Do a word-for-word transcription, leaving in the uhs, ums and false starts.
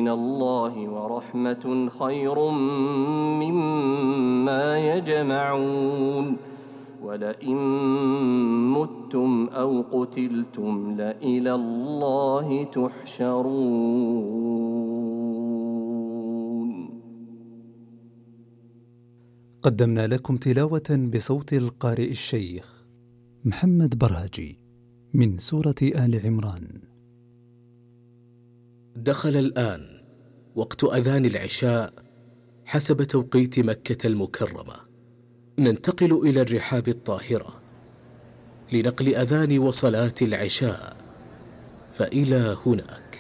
من الله ورحمة خير مما يجمعون ولئن متم أو قتلتم لإلى الله تحشرون. قدمنا لكم تلاوة بصوت القارئ الشيخ محمد برهجي من سورة آل عمران. دخل الآن وقت أذان العشاء حسب توقيت مكة المكرمة. ننتقل إلى الرحاب الطاهرة لنقل أذان وصلاة العشاء، فإلى هناك.